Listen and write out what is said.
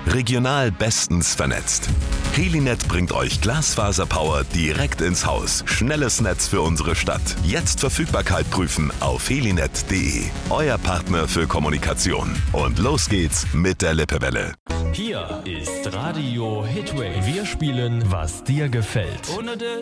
Regional bestens vernetzt. Helinet bringt euch Glasfaserpower direkt ins Haus. Schnelles Netz für unsere Stadt. Jetzt Verfügbarkeit prüfen auf helinet.de. Euer Partner für Kommunikation. Und los geht's mit der Lippewelle. Hier ist Radio Hitwave. Wir spielen, was dir gefällt.